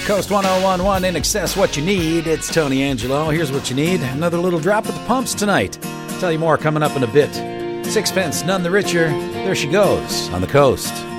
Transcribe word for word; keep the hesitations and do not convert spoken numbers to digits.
Coast one oh one one, In Excess, what you need. It's Tony Angelo. Here's what you need. Another little drop at the pumps tonight. Tell you more coming up in a bit. Sixpence, none the richer. There she goes on the coast.